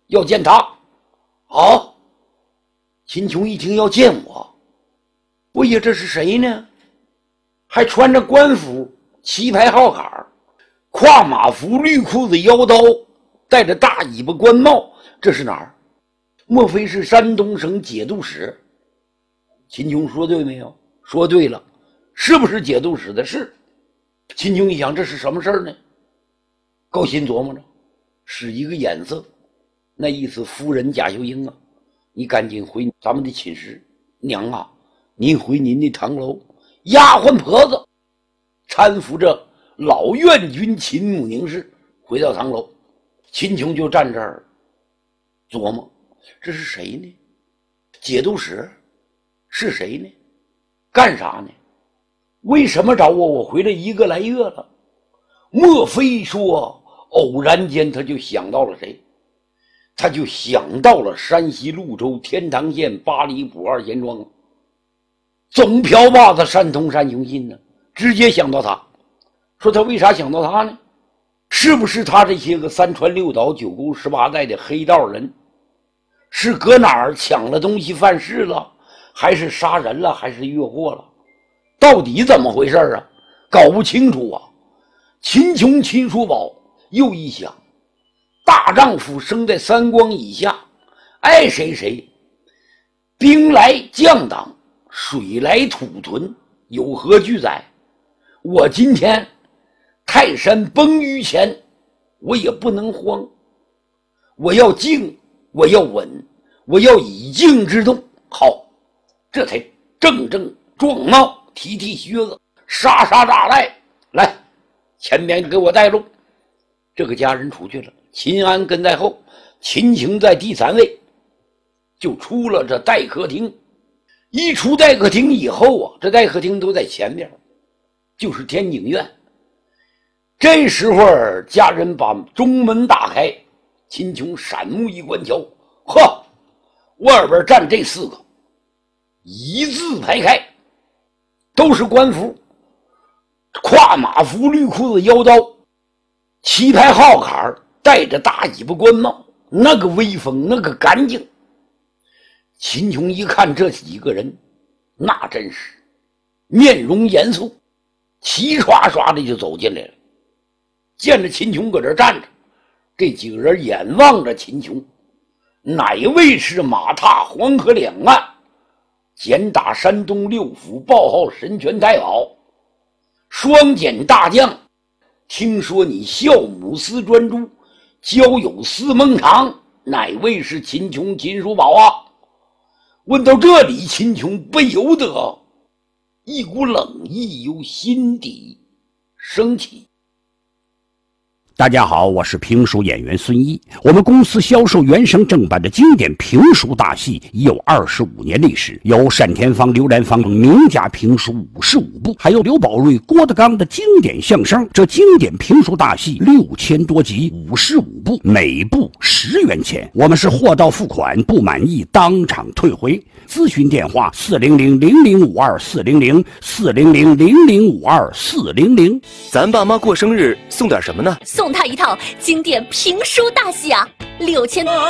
要见他。好，秦琼一听要见我也这是谁呢？还穿着官服，旗牌号坎，跨马服，绿裤子，腰刀，戴着大尾巴官帽，这是哪儿？莫非是山东省节度使？秦琼说对没有？说对了，是不是节度使的事？秦琼一想，这是什么事儿呢？高心琢磨着，使一个眼色，那意思，夫人贾秀英啊，你赶紧回咱们的寝室。娘啊，您回您的堂楼。丫鬟婆子搀扶着老院君秦母凝视回到堂楼。秦琼就站这儿琢磨，这是谁呢？节度使是谁呢？干啥呢？为什么找我？我回来1个来月了。莫非说偶然间他就想到了谁？他就想到了山西潞州天堂县八里堡二贤庄总瓢把子单通单雄信呢，直接想到他。说他为啥想到他呢？是不是他这些个3传6倒9勾18带的黑道人是搁哪儿抢了东西犯事了，还是杀人了，还是越货了？到底怎么回事啊？搞不清楚啊。秦琼秦叔宝又一想，大丈夫生在3光以下，爱谁谁，兵来将挡，水来土屯，有何惧哉？我今天泰山崩于前，我也不能慌。我要静，我要稳，我要以静制动。好，这才正正壮帽，提靴子，沙沙大带，来，前边给我带路。这个家人出去了，秦安跟在后，秦琼在第3位，就出了这待客厅。一出待客厅以后啊，这待客厅都在前边，就是天井院。这时候家人把中门打开，秦琼闪目一观瞧，呵，外边站这4个，一字排开，都是官服，跨马服，绿裤子，腰刀，旗牌号坎，戴着大尾巴官帽，那个威风，那个干净。秦琼一看这几个人，那真是面容严肃，齐刷刷的就走进来了。见着秦琼搁这站着，这几个人眼望着秦琼，哪位是马踏黄河两岸，简打山东6府，报号神拳太保，双锏大将。听说你孝母司专诸，交友司孟尝，哪位是秦琼秦叔宝啊？问到这里，秦琼不由得一股冷意由心底升起。 大家好，我是评书演员孙一。我们公司销售原声正版的经典评书大戏已有25年历史，有单田芳、刘兰芳名家评书55部，还有刘宝瑞、郭德纲的经典相声。这经典评书大戏6000多集，55部，每部10元钱。我们是货到付款，不满意当场退回。咨询电话400-0052-400，400-0052-400。 咱爸妈过生日送点什么呢？ 送他一套经典评书大戏啊，6000。